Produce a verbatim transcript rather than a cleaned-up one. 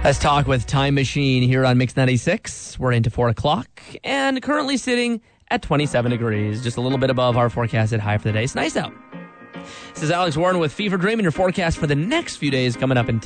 Let's talk with Time Machine here on Mix ninety-six. We're into four o'clock and currently sitting at twenty-seven degrees, just a little bit above our forecasted high for the day. It's nice out. This is Alex Warren with Fever Dream and your forecast for the next few days coming up in ten.